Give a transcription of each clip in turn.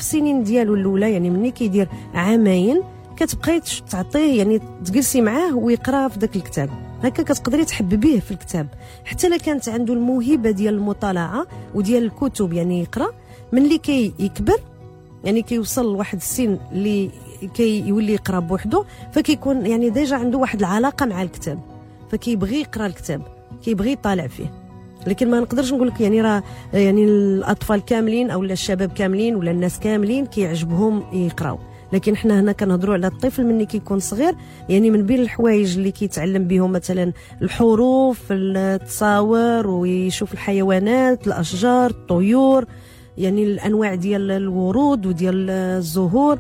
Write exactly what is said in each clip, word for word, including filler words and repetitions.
السنين ديالو الاولى يعني مني كيدير عامين كتبقاي تعطيه يعني تجلسي معاه ويقرا في داك الكتاب، هكا كتقدري تحببيه في الكتاب. حتى لا كانت عنده الموهبه ديال المطالعه وديال الكتب يعني يقرا، ملي كي يكبر يعني كيوصل لواحد السن اللي كي يولي يقرا بوحده، فكيكون يعني ديجا عنده واحد العلاقه مع الكتاب، فكيبغي يقرا الكتاب، كيبغي يطالع فيه. لكن ما نقدرش نقول لك يعني راه يعني الاطفال كاملين او الشباب كاملين ولا الناس كاملين كيعجبهم يقراو، لكن حنا هنا كنهضروا على الطفل ملي كيكون صغير. يعني من بين الحوايج اللي كيتعلم بهم مثلا الحروف، التصاور، ويشوف الحيوانات، الاشجار، الطيور، يعني الانواع ديال الورود وديال الزهور.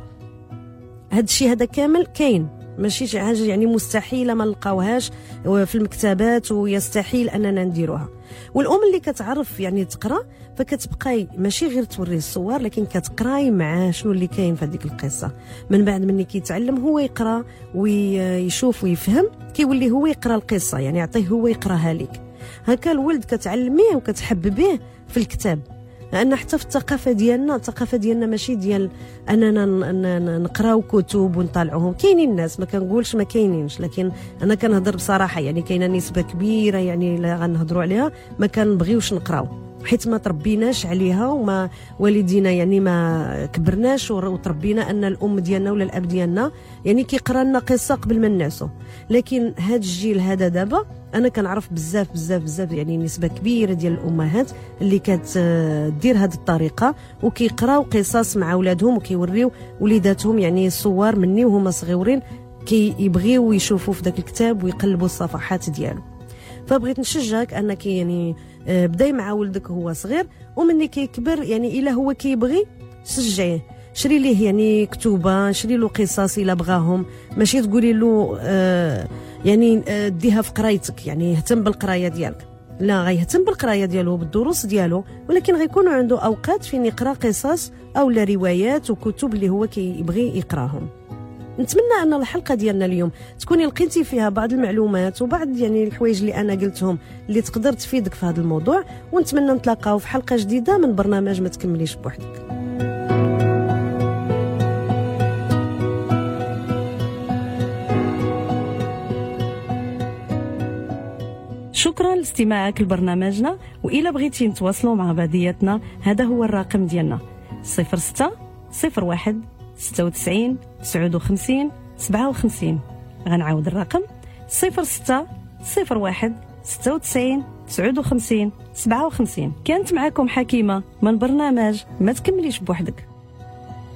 هذا الشيء هذا كامل كاين، ماشي شي حاجه يعني مستحيله ما نلقاوهاش في المكتبات ويستحيل اننا نديروها. والام اللي كتعرف يعني تقرا فكتبقاي ماشي غير توريه الصور، لكن كتقراي معاه شنو اللي كاين في هذيك القصه. من بعد مني كيتعلم هو يقرا ويشوف ويفهم، كيولي هو يقرا القصه، يعني يعطيه هو يقراها لك. هكا الولد كتعلميه وكتحببيه في الكتاب. لان حتى في الثقافه ديالنا، الثقافه ديالنا ماشي ديال اننا نقراو كتب ونطالعوهم. كاينين الناس، ما كنقولش ما كاينينش، لكن انا كنهضر بصراحه، يعني كاينه نسبه كبيره يعني اللي غنهضروا عليها ما كنبغيوش نقراو، حيت ما تربيناش عليها، وما والدينا يعني ما كبرناش وتربينا ان الام ديالنا ولا الاب ديالنا يعني كيقرا لنا قصه قبل ما نعسو. لكن هذا الجيل هذا دابا انا كنعرف بزاف بزاف بزاف يعني نسبه كبيره ديال الامهات اللي كتدير هذه الطريقه وكيقراو قصص مع اولادهم وكيوريو وليداتهم يعني صور مني وهما صغيورين كيبغيو يشوفوا في ذاك الكتاب ويقلبوا الصفحات ديالو. فبغيت نشجعك انك يعني بداي مع ولدك هو صغير، ومني كيكبر يعني الا هو كيبغي شجعيه، شري ليه يعني كتوبه، شري له قصص الا بغاهم، ماشي تقولي له آه يعني آه ديها في قرايتك، يعني اهتم بالقرايه ديالك، لا غيهتم بالقرايه ديالو بالدروس ديالو، ولكن غيكونوا عنده اوقات فين يقرا قصص او لا روايات وكتب اللي هو كيبغي يقراهم. نتمنى ان الحلقه ديالنا اليوم تكوني لقيتي فيها بعض المعلومات وبعض يعني الحوايج اللي انا قلتهم اللي تقدر تفيدك في هذا الموضوع، ونتمنى نتلاقاو في حلقه جديده من برنامج ما تكمليش بوحدك. شكرا لاستماعك لبرنامجنا، والى بغيتي نتواصلوا مع بعضياتنا هذا هو الرقم ديالنا صفر ستة صفر واحد ستة وتسعين تسعة وخمسين سبعة وخمسين. غنعاود الرقم صفر ستة صفر واحد ستة وتسعين تسعة وخمسين سبعة وخمسين. كانت معكم حكيمة من برنامج ما تكمليش بوحدك.